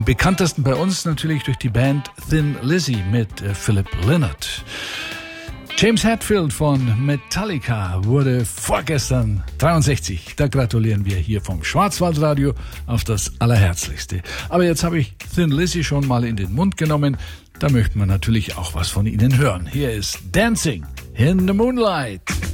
Bekanntesten bei uns natürlich durch die Band Thin Lizzy mit Philip Lynott. James Hetfield von Metallica wurde vorgestern 63. Da gratulieren wir hier vom Schwarzwaldradio auf das Allerherzlichste. Aber jetzt habe ich Thin Lizzy schon mal in den Mund genommen. Da möchten wir natürlich auch was von Ihnen hören. Hier ist Dancing in the Moonlight.